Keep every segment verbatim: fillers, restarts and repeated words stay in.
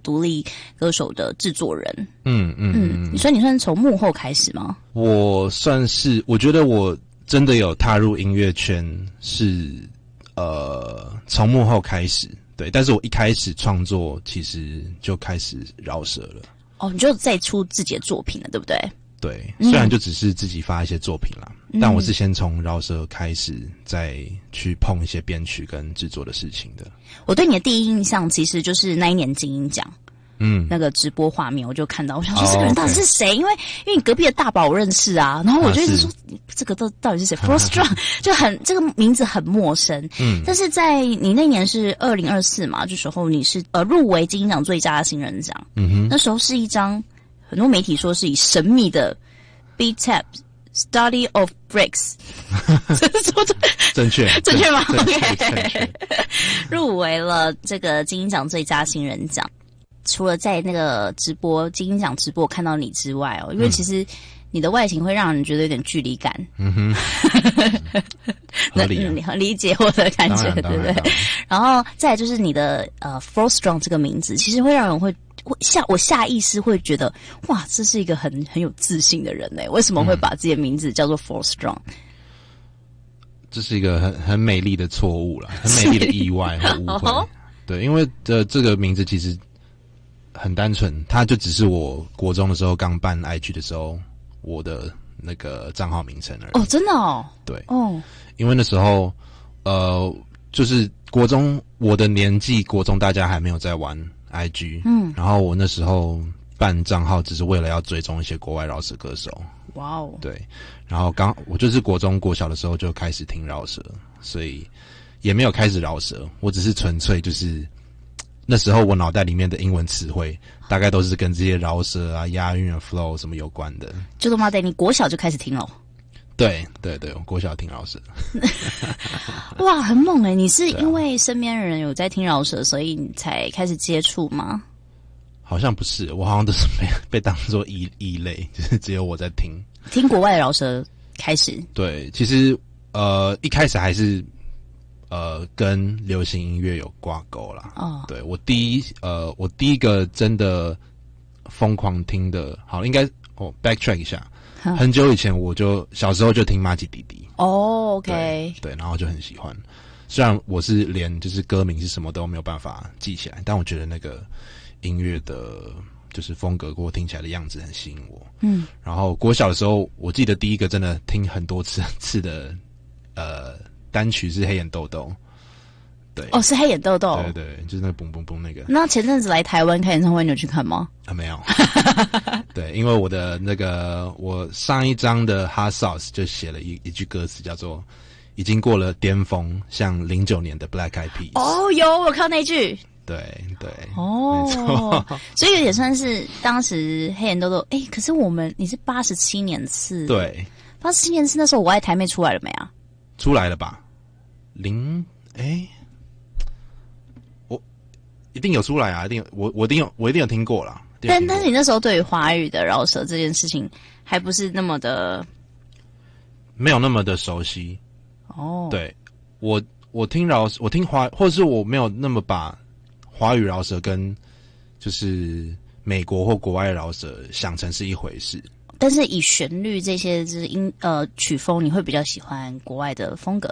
独立歌手的制作人。 嗯嗯嗯， 所以你算是从幕后开始吗？ 我算是，我觉得我真的有踏入音乐圈是呃从幕后开始，对，但是我一开始创作其实就开始饶舌了。 哦，你就再出自己的作品了，对不对？ 对，虽然就只是自己发一些作品啦， 嗯、 但我是先从饶舌开始，再去碰一些编曲跟制作的事情的。 我对你的第一印象其实就是那一年金鹰奖。 嗯， 那个直播画面我就看到，我想说这个人到底是谁？ oh, okay. 因为因为你隔壁的大宝我认识啊，然后我就一直说、啊、这个到到底是谁 ？Flo Strong 就很这个名字很陌生。嗯，但是在你那年是二零二四嘛，这时候你是呃入围金鹰奖最佳新人奖。嗯哼，那时候是一张很多媒体说是以神秘的 B T A P Study of Breaks 正确正确吗 ？OK， 入围了这个金鹰奖最佳新人奖。除了在那个直播金鹰奖直播看到你之外哦，因为其实你的外形会让人觉得有点距离感。嗯哼， 合理、啊， 你很理解我的感觉，对不对？然后再来就是你的呃 Flo Strong 这个名字，其实会让人会会下我下意识会觉得，哇，这是一个很很有自信的人呢。为什么会把自己的名字叫做 Flo Strong？ 这是一个很很美丽的错误啦，很美丽的意外和误会。哦、对，因为呃这个名字其实很单纯，它就只是我国中的时候刚办 I G 的时候我的那个账号名称而已。 哦，真的哦。 对。 哦。 因为那时候呃就是国中我的年纪，国中大家还没有在玩 I G。嗯。然后我那时候办账号只是为了要追踪一些国外饶舌歌手。 哇哦。 对。然后刚我就是国中国小的时候就开始听饶舌，所以也没有开始饶舌，我只是纯粹就是那时候我脑袋里面的英文词汇大概都是跟这些饶舌啊、押韵啊、flow 什么有关的。 就他妈的，你国小就开始听了？ 对对对，我国小听饶舌。 哇，很猛欸！你是因为身边人有在听饶舌，所以你才开始接触吗？ 好像不是，我好像都是被被当作异异类，就是只有我在听。 听国外的饶舌开始。 对，其实呃一开始还是。呃，跟流行音乐有挂钩啦。哦，对，我第一呃，我第一个真的疯狂听的，好，应该哦 ，backtrack 一下，很久以前我就小时候就听马吉弟弟。 哦 ，OK， 对，对，然后就很喜欢。虽然我是连就是歌名是什么都没有办法记起来，但我觉得那个音乐的，就是风格或听起来的样子很吸引我。嗯，然后国小的时候，我记得第一个真的听很多次次的，呃。单曲是黑眼豆豆，对， 哦，是黑眼豆豆， 对对，就是那个嘣嘣嘣那个。 那前阵子来台湾开演唱会，你有去看吗？ 啊，没有。对，因为我的那个我上一张的 Hot Sauce 就写了一一句歌词，叫做"已经过了巅峰，像零九年的 Black Eyed Peas"。 哦，有我看到那句。 对对， 哦， 没错， 所以也算是当时黑眼豆豆。哎、欸，可是我们你是八十七年次， 对， 八十七年次那时候我爱台妹出来了没啊？ 出来了吧？零哎、欸，我一定有出来啊！一定有，我我一定有，我一定有听过啦。 但但是你那时候对于华语的饶舌这件事情还不是那么的， 没有那么的熟悉。 哦， 对，我我听饶，我听华，或者是我没有那么把华语饶舌跟就是美国或国外的饶舌想成是一回事。 但是以旋律这些就是音呃曲风，你会比较喜欢国外的风格？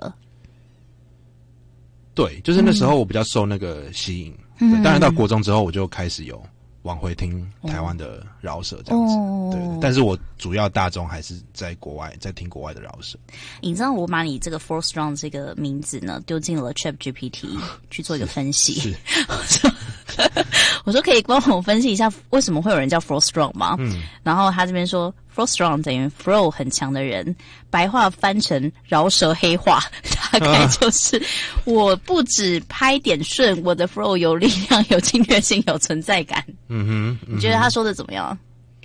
对， 就是那时候我比较受那个吸引。嗯，当然到国中之后，我就开始有往回听台湾的饶舌这样子。哦，对，但是我主要大众还是在国外，在听国外的饶舌。 你知道我把你这个 Flo Strong 这个名字呢丢进了 ChatGPT 去做一个分析。是，是我说可以帮我分析一下为什么会有人叫 Flo Strong 吗？嗯，然后他这边说 Flo Strong 等于 Flow 很强的人，白话翻成饶舌黑话，大概就是我不止拍点顺，我的 Flow 有力量、有侵略性、有存在感。嗯哼，嗯哼，你觉得他说的怎么样？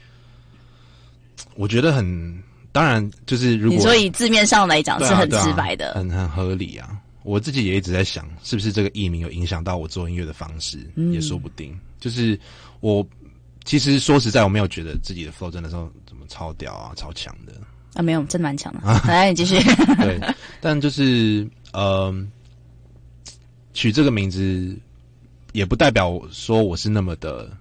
我觉得很，当然就是如果你说以字面上来讲是很直白的， 啊啊、很很合理啊。我自己也一直在想，是不是这个艺名有影响到我做音乐的方式，嗯、也说不定。就是我其实说实在，我没有觉得自己的 flow 真的是怎么超屌啊、超强的啊，没有，真蛮强的。来，你继续。 对，但就是呃，取这个名字也不代表说我是那么的